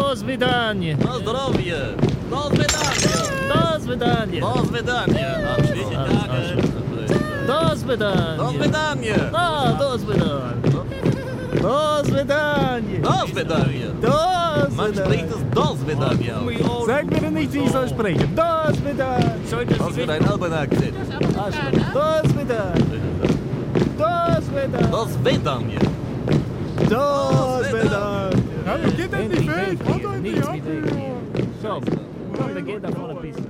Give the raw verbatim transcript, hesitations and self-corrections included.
До свидания. На здоровье. До свидания. До свидания. До свидания. До свидания. До свидания. Да, до свидания. До свидания. До свидания. До Man spricht es До свидания. Sag mir nicht, wie ich soll sprechen. До свидания. Was für ein Alben-Akzent. До свидания. До свидания. До свидания. До свидания. Ja, wir gehen endlich weg. Kommt doch endlich ab. So, we gaan davon een beetje.